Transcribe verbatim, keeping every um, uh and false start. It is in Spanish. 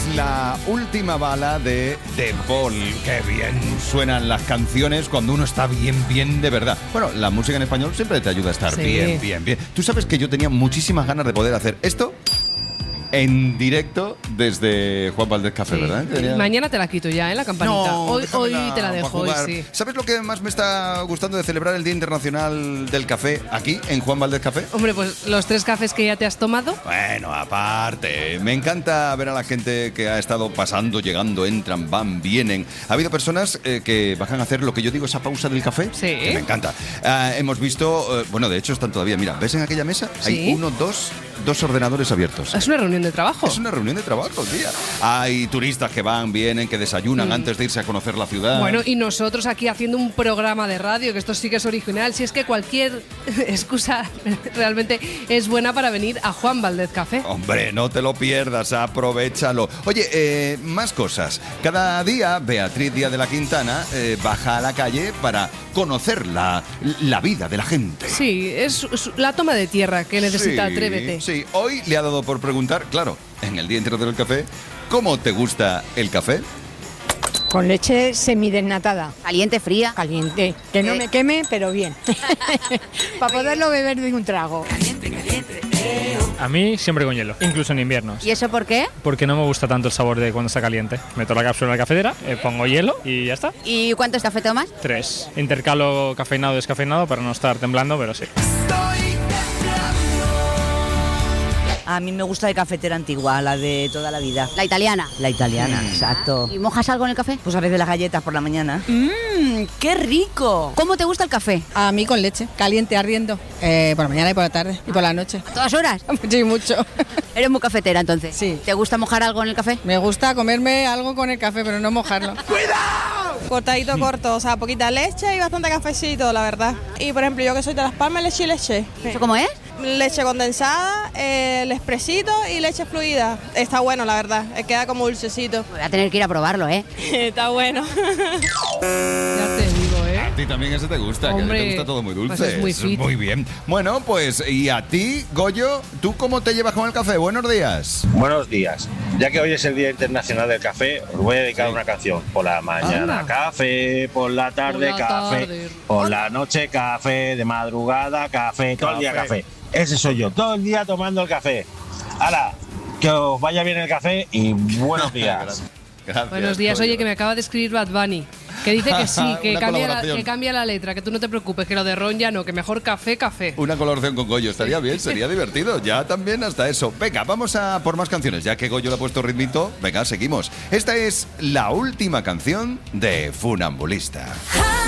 la última bala de The Ball. Qué bien suenan las canciones cuando uno está bien, bien de verdad. Bueno, la música en español siempre te ayuda a estar sí. bien, bien, bien. Tú sabes que yo tenía muchísimas ganas de poder hacer esto en directo desde Juan Valdez Café, sí. ¿verdad? Tenía... Mañana te la quito ya, ¿eh? La campanita. No, hoy hoy te la dejo, hoy sí. ¿Sabes lo que más me está gustando de celebrar el Día Internacional del Café aquí, en Juan Valdez Café? Hombre, pues los tres cafés que ya te has tomado. Bueno, aparte, me encanta ver a la gente que ha estado pasando, llegando, entran, van, vienen. Ha habido personas eh, que bajan a hacer lo que yo digo, esa pausa del café. Sí. Que me encanta. Uh, hemos visto, uh, bueno, de hecho están todavía, mira, ¿ves en aquella mesa? Sí. Hay uno, dos, dos ordenadores abiertos. Es una reunión de trabajo. Es una reunión de trabajo, tía. Hay turistas que van, vienen, que desayunan mm. antes de irse a conocer la ciudad. Bueno, y nosotros aquí haciendo un programa de radio, que esto sí que es original. Si es que cualquier excusa realmente es buena para venir a Juan Valdez Café. Hombre, no te lo pierdas, aprovéchalo. Oye, eh, más cosas. Cada día Beatriz Díaz de la Quintana eh, baja a la calle para conocer la, la vida de la gente. Sí, es, es la toma de tierra que necesita sí, Atrévete. Sí, hoy le ha dado por preguntar, claro, en el Día Internacional del Café, ¿cómo te gusta el café? Con leche semidesnatada. ¿Caliente, fría? Caliente. Que no eh. me queme, pero bien. Para poderlo beber de un trago. Caliente, caliente. A mí siempre con hielo, incluso en inviernos. ¿Y eso por qué? Porque no me gusta tanto el sabor de cuando está caliente. Meto la cápsula en la cafetera, eh, pongo hielo y ya está. ¿Y cuántos café tomas? Tres. Intercalo cafeinado y descafeinado para no estar temblando, pero sí. A mí me gusta de cafetera antigua, la de toda la vida. La italiana. La italiana, mm. exacto. ¿Y mojas algo en el café? Pues a veces las galletas por la mañana. ¡Mmm! ¡Qué rico! ¿Cómo te gusta el café? A mí con leche, caliente, ardiendo. Eh, por la mañana y por la tarde y por la noche. ¿A todas horas? Sí, mucho. ¿Eres muy cafetera entonces? Sí. ¿Te gusta mojar algo en el café? Me gusta comerme algo con el café, pero no mojarlo. ¡Cuidado! Cortadito corto, o sea, poquita leche y bastante cafecito, la verdad. Y por ejemplo, yo que soy de Las Palmas, leche y leche. ¿Eso cómo es? Leche condensada, eh, el expresito y leche fluida. Está bueno, la verdad. Queda como dulcecito. Voy a tener que ir a probarlo, ¿eh? Está bueno. Ya te digo, ¿eh? A ti también ese te gusta, Hombre, que te gusta todo muy dulce. Pues es muy fit. Muy bien. Bueno, pues, ¿y a ti, Goyo? ¿Tú cómo te llevas con el café? Buenos días. Buenos días. Ya que hoy es el Día Internacional del Café, os voy a dedicar sí. una canción. Por la mañana Anda. café, por la tarde por la café, tarde. por la noche café, de madrugada café, todo el día café. Ese soy yo, todo el día tomando el café. ¡Hala! Que os vaya bien el café y buenos días. Gracias, Buenos días. Goyo. Oye, que me acaba de escribir Bad Bunny, que dice que sí, que, cambia la, que cambia la letra, que tú no te preocupes, que lo de Ron ya no, que mejor café, café. Una colaboración con Goyo, estaría bien, sería divertido. Ya también hasta eso. Venga, vamos a por más canciones, ya que Goyo le ha puesto ritmito. Venga, seguimos. Esta es la última canción de Funambulista.